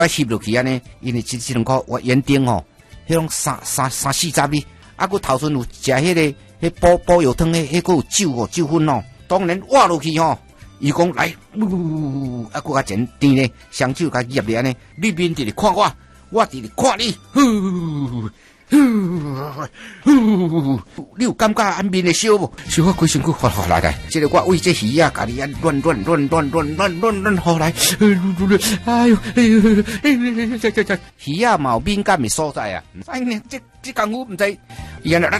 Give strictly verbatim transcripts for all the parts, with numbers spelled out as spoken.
啊翕落去安尼，因为一一两箍我园丁吼，迄种三三三四十哩，啊，佮头阵有食迄个迄煲煲药汤迄迄个有酒哦酒粉哦，当然挖落去吼，伊讲来，呜，啊，佮较前甜咧，香酒甲醃咧安尼，你面伫咧看我，我伫咧看你，呼呼，你有感觉安面会烧无？烧啊，规身躯，好好来来，这个我为这鱼啊，家己安乱乱乱乱乱乱乱乱好来，哎呦，哎呦，这这这鱼啊，嘛有敏感的所在啊，哎呀，这这功夫唔知，伊安尼，啊，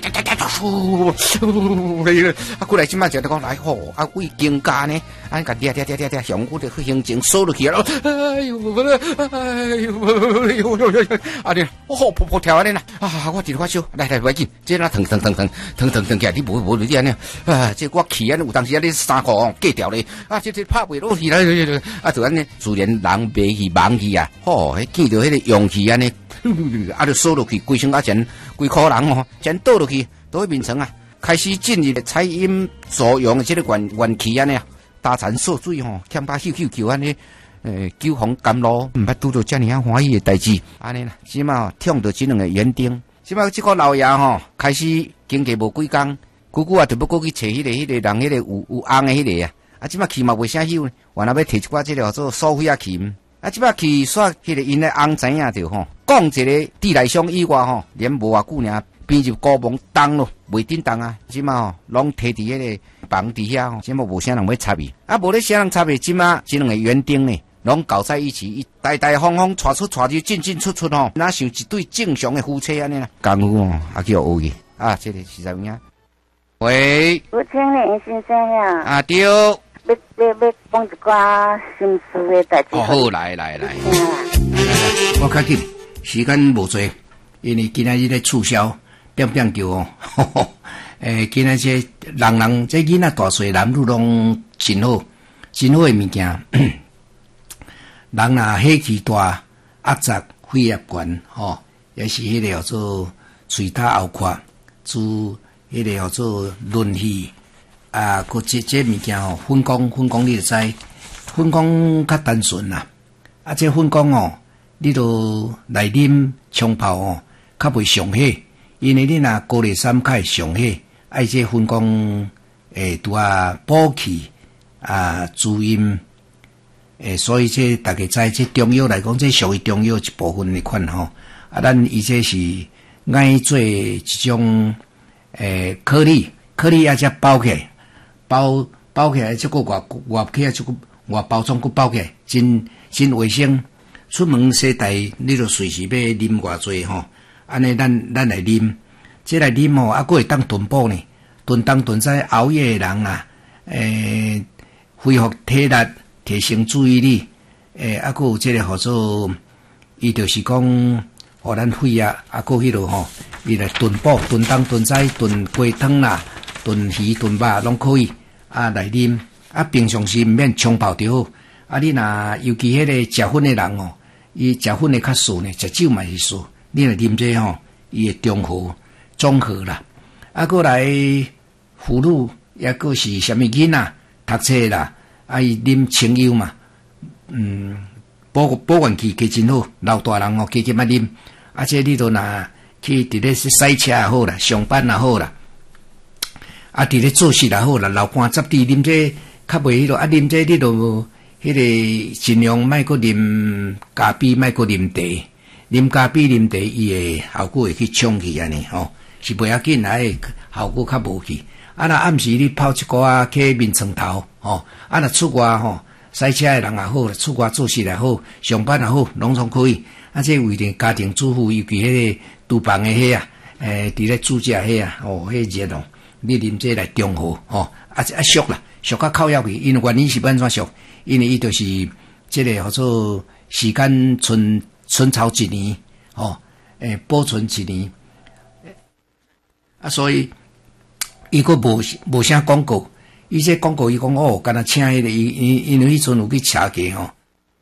过来即摆就讲来吼，啊，为更加呢，安甲嗲嗲嗲嗲嗲，向我的行程收落去了，哎呦，哎呦，哎呦，啊你，我好噗噗跳安尼啦。啊！我直发烧，来来，快紧，这那疼疼疼疼疼疼疼起来，你无无你安尼啊！这我气安尼有当时安尼三箍哦，割掉咧啊！这这拍袂落去啦，啊！就安尼自然人袂去忙去啊！吼，迄见到迄个勇气安尼，啊，就缩落去，规身啊前规箍人哦，前倒落去，倒去面床啊，开始进入采阴作用的这个元元气安尼啊，大产缩水吼，欠把咻咻叫安尼。诶，救红甘露，毋捌拄到遮尔啊欢喜诶代志，安尼啦，即马听到即两个园丁，即马即个老爷吼开始经过无几工，久久啊就要过去找迄、那个、迄、那个人，迄个有有红诶迄个啊，啊即马去嘛袂啥休，原来要摕一寡即个叫做苏菲亚琴，啊即马去煞迄个因咧红知影着吼，讲一个地来香以外吼，连无偌久尔变入高房当咯，袂顶当啊，即马吼拢摕伫迄个房底下吼，即马无啥人要插伊，啊无咧啥人插伊，即马即两个园丁呢？拢搞在一起，一呆呆方方，带出带入，进进出出吼，哪像一对正常的夫妻安尼啦。功夫哦，也叫学去啊，这个是啥物啊？喂， 我请你先生呀。 啊对。 要要要讲一寡心事的代志。 哦好，来来来，嗯、我较紧，时间无多，因为今仔日咧促销，变变叫哦，呵呵诶，今仔这人人这囡仔大细男女拢真好，真好的物件。人若火气大、压杂、血压悬，吼，也是迄个叫做喙焦喉渴，诸迄个叫做轮气啊，佮这这物件吼，粉光粉光你就知，粉光较单纯啦。啊，这粉光哦，你都来啉冲泡哦，较袂上火，因为你若高丽参较会上火，爱这粉光诶，拄啊补气啊，滋阴。诶，所以这大家知，这中药来讲，这属于中药一部分的款吼。啊，咱伊这是爱做一种诶颗粒，颗粒啊，则包起来，包包起来，这个外外起来，这个外包装个包起来，真真卫生。出门洗台，你就随时要啉偌济吼。安尼，咱咱来啉，这来啉吼，啊，佫会当炖补呢。炖当炖在熬夜的人啊，诶，恢复体力。提升注意力，诶，啊，佮有即个叫做，伊就是讲，互咱血压，啊，佮迄落吼，伊来炖补、炖当、炖菜、炖鸡汤啦、炖鱼、炖肉拢可以，啊，来啉，啊，平常时毋免冲泡就好，啊，你若尤其迄个食粉的人哦，伊食粉的较素呢，食酒嘛是素，你来啉这吼，伊会中和综合啦，啊，佮来妇女，也佮是啥物囡仔读册啦。啊，伊啉清幽嘛，嗯，保保元气加真好，老大人哦，加减啊啉，啊，这你都若去伫咧赛车也好啦，上班也好啦，啊，伫咧做事也好啦，流汗湿地啉这较袂迄落，啊，啉这你都迄个尽量莫阁啉咖啡，莫阁啉茶，啉咖啡啉茶，伊诶效果会去冲去安尼吼，是袂要紧啦，诶，效果较无去。啊，若暗时你泡一寡啊，去面床头，吼，啊，若出外吼，赛车诶人也好，出外做事也好，上班也好，拢总可以。啊，这为着家庭主妇，尤其迄个厨房诶迄啊，诶，伫咧煮食迄啊，哦，迄热哦，你啉这来中和，吼，啊，啊俗啦，俗较靠腰去，因为原因是安怎俗？因为伊就是这个叫做时间存存巢一年，吼，诶，保存一年，啊，所以。伊个无无啥广告，伊这广告伊讲哦，敢若请迄个伊因因为迄阵有去查价吼，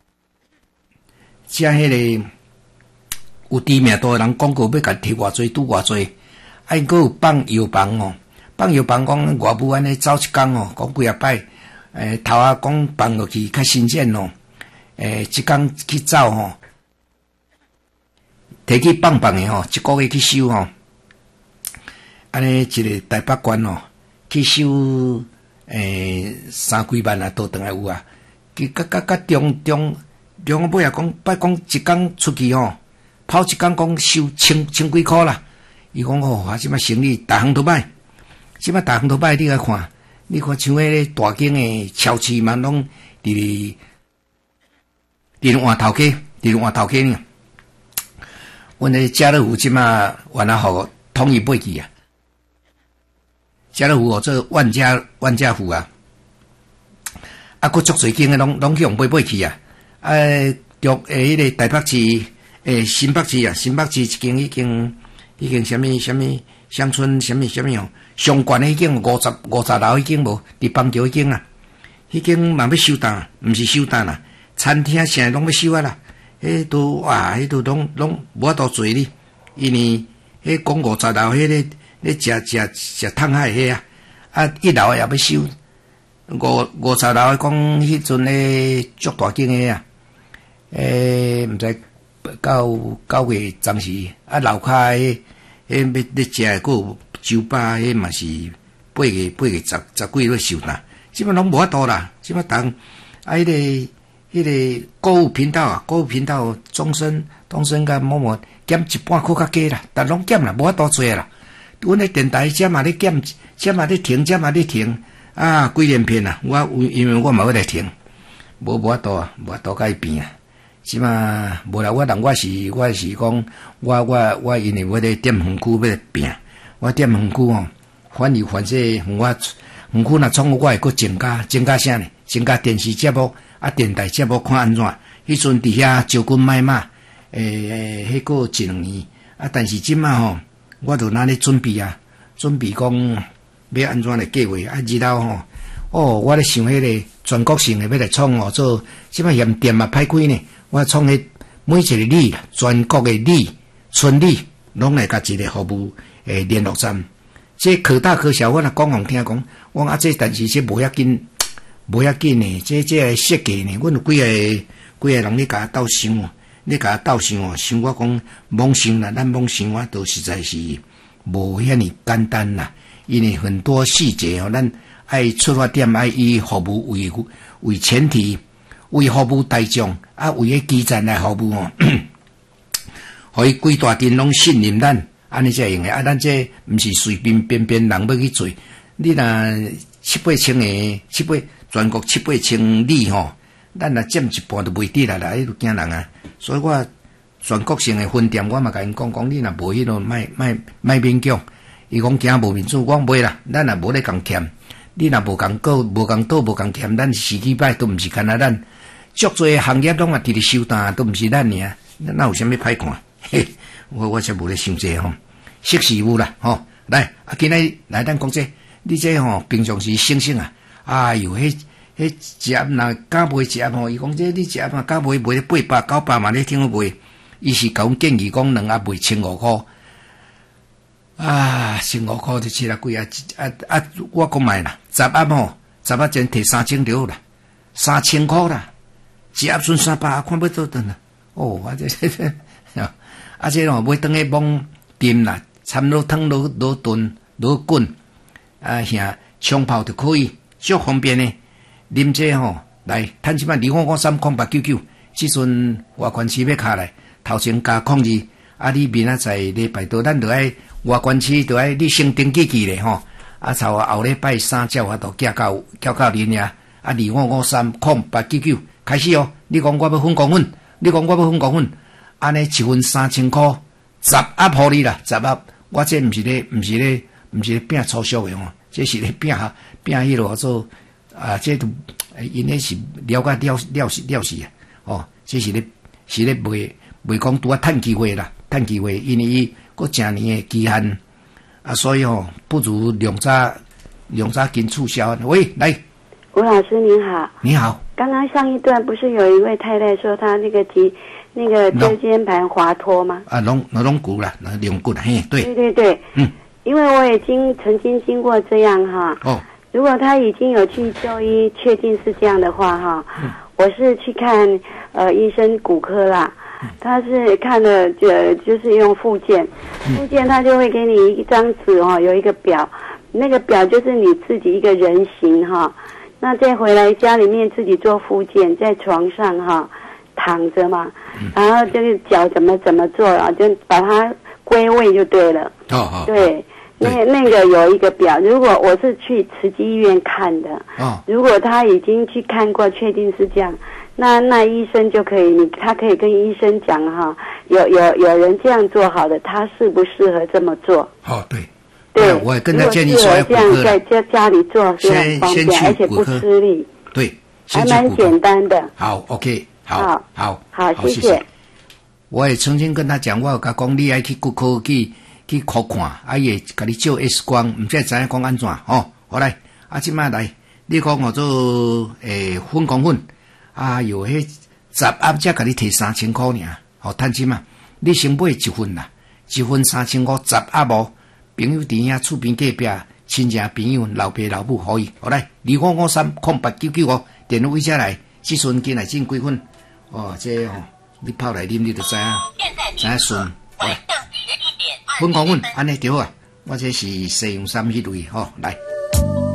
请迄个有知名度诶人广告要甲摕偌济拄偌济，啊因个有放药房哦，放药房讲外母安尼走一工哦，讲几啊摆，诶头啊讲放落去较新鲜哦， 诶，一工去走吼，摕去棒棒的吼，一个月去收吼，安尼一个台北县吼，去收诶三几万啊，倒转来有啊。佮佮佮佮中中中尾啊，讲摆讲一工出去吼，跑一工讲收千千几箍啦。伊讲吼，啊，即摆生意逐项都歹，即摆逐项都歹，你来看，你看像迄个大间诶超市嘛，拢伫伫换头家，伫换头家呢。阮诶家乐福即摆原来互统一买去啊，家乐福哦，做万家万家福啊。啊，佫足侪间诶，拢拢去用买买去啊！啊，着诶，迄个台北市诶，新北市啊，新北市一间已经已经什么什么乡村什么什么哦，上悬诶已经五十五十楼已经无，伫邦桥已经啊，已经嘛要收单，毋是收单啦，餐厅啥拢要收啊啦，迄都哇，迄都拢拢无法度做哩，因为迄讲五十楼迄个咧食食食烫海迄啊，啊一楼也要收。五五十楼讲，迄阵咧足大间诶啊，诶，毋知到九月暂时啊，楼骹诶，迄要咧食诶，佫有酒吧，迄嘛是八月八月十十几咧收啦，即摆拢无法度啦，即摆当啊，迄、那个迄、那个购物频道啊，购物频道终身终身甲某某减一半箍较低啦，但拢减啦，无法度做啦。阮咧电台遮嘛咧减，遮嘛咧停，遮嘛咧停。啊，几连片啊！我因为我嘛要来听，无无法度啊，无法度甲伊变啊。即嘛无啦，我人我是我是讲，我我我因为我咧店园区要拼，我店园区吼，反而反正我园区若创我会阁增加增加啥呢？增加电视节目啊，电台节目看安怎？迄阵伫遐招军买马，诶，迄个一两年啊，但是即嘛吼，我著哪咧准备啊？准备讲。要安怎来计划啊？日后吼，哦，我咧想迄个全国性诶要来创哦，做即摆盐店嘛歹开呢。我创迄每一个里啦，全国诶里、村里拢来甲一个服务诶联络站。这可大可小，我若讲互听讲，我啊这但是这无要紧，无要紧呢。这这个设计呢，阮有几个几个人咧甲斗想哦，咧甲斗想哦，想我讲妄想啦，咱妄想啊，都实在是无遐尼简单啦。因为很多细节哦，咱爱出发点爱以服务为为前提，为服务大众啊，为迄基站来服务哦，互伊规大间拢信任咱，安尼才会用诶。啊，咱这毋是随便便便人要去做，你若七八千个七八全国七八千里吼，咱若占一半都袂得啦啦，迄都惊人啊。所以我全国性诶分店，我嘛甲因讲讲，你若无迄种卖卖卖勉强。伊讲惊无面子，我讲袂啦，咱也无咧共欠，你若无共过，无共倒，无共欠，咱十几摆都毋是干那咱，足侪行业拢啊伫咧收单，都毋是咱尔，咱哪有啥物歹看？嘿，我我才无咧想这吼，识时务啦，吼，来，啊，今日来咱讲这，你这吼平常时省省啊，哎哟，迄迄食若敢卖食吼，伊讲这你食嘛敢卖卖八百九百嘛咧听卖，伊是甲阮建议讲两盒卖千五箍。啊，千五箍就七啊几啊！啊啊，我讲卖啦，十盒吼，十盒真摕三千条啦，三千箍啦，一盒算三百，看要倒转啦。哦，啊这这这，啊这吼买当去网店啦，掺落汤落落炖落滚，啊遐冲泡就可以，足方便呢。啉这吼来，趁即摆二五五三空八九九，即阵外关市要卡来，头前加控制，啊你明仔载礼拜多，咱就爱。外关市就爱你先登记去咧吼，啊，朝后礼拜三才有法度寄到寄到恁呀。啊，二五五三空八九九开始哦。你讲我要分公分，你讲我要分公分，安尼一份三千箍，十盒互你啦，十盒。我这毋是咧，毋是咧，毋是咧拼粗俗诶吼，这是咧拼拼迄落做啊，这都因咧是了解了了是了是啊，哦，这是咧是咧卖卖讲拄啊趁机会啦，趁机会，因为伊。过正年的期限啊，所以哦，不如两早两早紧促销。喂，来， 吴老师您好， 你好。 刚刚上一段不是有一位太太说她那个脊那个椎间盘滑脱吗？ 啊，龙那龙骨啦，那龙骨嘿，对， 对对对，嗯，因为我已经曾经经过这样哈。哦。如果他已经有去就医，确定是这样的话哈，嗯、 我是去看呃医生骨科啦，他是看了就就是用复健，复健他就会给你一张纸哦，有一个表，那个表就是你自己一个人形哈，那再回来家里面自己做复健，在床上哈躺着嘛，然后这个脚怎么怎么做啊，就把它归位就对了。 哦哦， 对。那那个有一个表，如果我是去慈济医院看的， 哦， 如果他已经去看过，确定是这样，那那医生就可以，你他可以跟医生讲哈，有有有人这样做好的，他适不适合这么做？ 哦，对， 对， 我也跟他建议说要骨这样科在家家里做是很方便，而且不吃力， 对， 还蛮简单的。 好 ，OK， 好， 好， 好， 好， 好， 谢谢。 我也曾经跟他讲，我甲讲，你爱去骨科去。去考看，啊，伊会甲你照 X 光，毋知知影讲安怎吼？好来，啊，即摆来，你讲我做诶粉光粉，啊，有迄十盒才甲你摕三千箍尔，吼，趁钱嘛？你先买一份啦，一份三千箍，十盒无？朋友伫遐厝边隔壁，亲戚朋友老爸老母可以，好来，二五五三空八九九五，电话位遮来，即阵进来进几份？哦，这吼、哦，你泡来啉你就知影，知影顺。粉光粉，安尼对啊，我这是西洋参迄类吼，来。